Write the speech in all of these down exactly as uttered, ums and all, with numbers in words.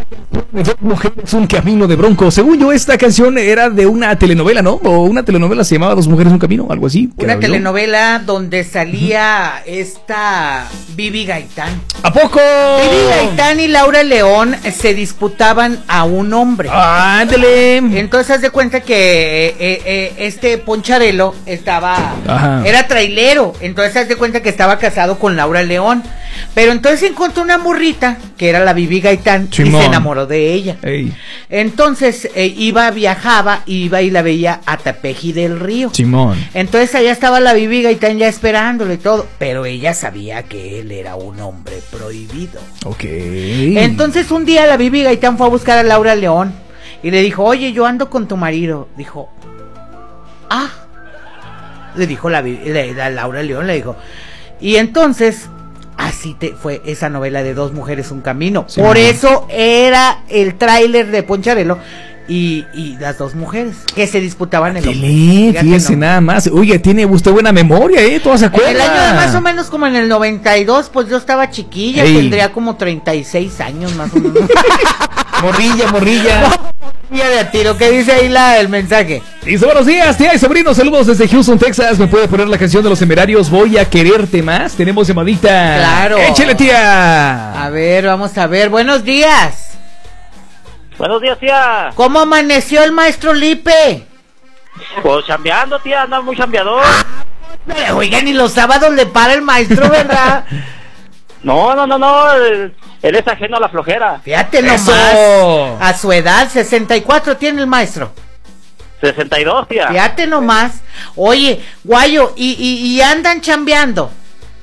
Dos mujeres, un camino de Bronco. Según yo, esta canción era de una telenovela, ¿no? O una telenovela se llamaba Dos mujeres, un camino, algo así. Una telenovela yo. donde salía uh-huh. esta Bibi Gaitán. ¿A poco? Bibi Gaitán y Laura León se disputaban a un hombre. ¡Ándale! Entonces, haz de cuenta que eh, eh, este Poncharelo estaba... Ajá. Era trailero. Entonces, haz de cuenta que estaba casado con Laura León. Pero entonces encontró una morrita, que era la Bibi Gaitán, Simón. Y se enamoró de ella. Ey. Entonces eh, iba, viajaba, iba y la veía a Tepeji del Río. Simón. Entonces allá estaba la Bibi Gaitán ya esperándole y todo, pero ella sabía que él era un hombre prohibido. Ok. Entonces un día la Bibi Gaitán fue a buscar a Laura León y le dijo, oye, yo ando con tu marido. Dijo, ah, le dijo la, la, la Laura León, le dijo, y entonces... Así te fue esa novela de Dos mujeres, un camino. Sí, Por man. eso era el tráiler de Poncharelo y, y las dos mujeres que se disputaban en el fíjese no. nada más. Oye, tiene usted buena memoria, ¿eh? Todas se acuerdan. En el año de más o menos como en el noventa y dos, pues yo estaba chiquilla, Ey. tendría como treinta y seis años más o menos. morrilla, morrilla. Morrilla de a tiro. ¿Qué dice ahí la, el mensaje? Dice, buenos días, tía y sobrinos, saludos desde Houston, Texas. ¿Me puede poner la canción de Los Temerarios? Voy a quererte más. Tenemos llamadita. Claro. Échale, tía. A ver, vamos a ver. Buenos días. Buenos días, tía. ¿Cómo amaneció el maestro Lipe? Pues chambeando, tía, anda muy chambeador. Ah, oigan, y los sábados le para el maestro, ¿verdad? No, no, no, no, él, él es ajeno a la flojera. Fíjate nomás, a su edad, sesenta y cuatro tiene el maestro. sesenta y dos, tía. Fíjate nomás. Oye, Guayo, ¿y, y, y andan chambeando?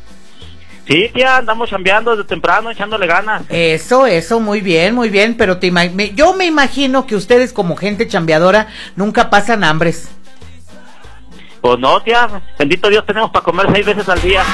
Sí, tía, andamos chambeando desde temprano, echándole ganas. Eso, eso, muy bien, muy bien, pero te me, yo me imagino que ustedes como gente chambeadora nunca pasan hambres. Pues no, tía, bendito Dios, tenemos para comer seis veces al día.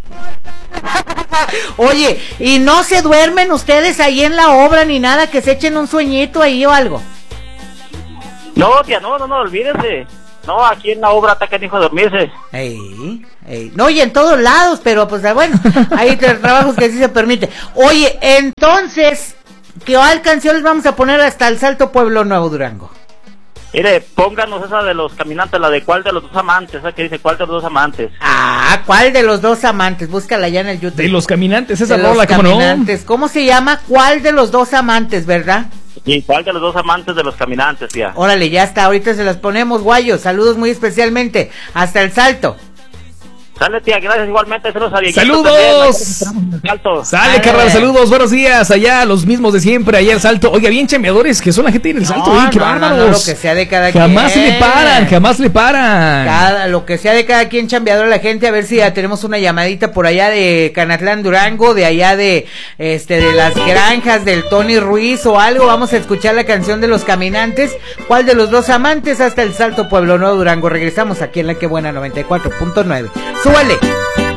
Oye, ¿y no se duermen ustedes ahí en la obra ni nada, que se echen un sueñito ahí o algo? No, tía, no, no, no, olvídense. No, aquí en la obra atacan hijo de dormirse. Ey, ey. No, y en todos lados, pero pues bueno, hay trabajos que sí se permite. Oye, entonces, ¿qué canciones vamos a poner hasta el Salto Pueblo Nuevo Durango? Mire, pónganos esa de los caminantes, la de cuál de los dos amantes, esa que dice cuál de los dos amantes. Ah, ¿cuál de los dos amantes? Búscala ya en el YouTube. De los caminantes, esa de rola, ¿cómo no? ¿Cómo se llama? ¿Cuál de los dos amantes, verdad? ¿Y cuál de los dos amantes de los caminantes, tía? Órale, ya está, ahorita se las ponemos, Guayo. Saludos muy especialmente. Hasta el Salto. Sale, tía, gracias igualmente. Saludos a ¡Saludos! También, Sale, carnal, saludos, buenos días. Allá, los mismos de siempre, allá el Salto. Oiga, bien chambeadores, que son la gente en el Salto, no, ¿eh? ¡Qué no, bárbaros! No, no, lo que sea de cada jamás quien. le paran, jamás le paran. Cada, lo que sea de cada quien chambeador la gente. A ver si ya tenemos una llamadita por allá de Canatlán, Durango, de allá de, este, de las granjas del Tony Ruiz o algo. Vamos a escuchar la canción de los caminantes. ¿Cuál de los dos amantes? Hasta el Salto Pueblo Nuevo Durango. Regresamos aquí en La Que Buena noventa y cuatro punto nueve. ¡Súbale!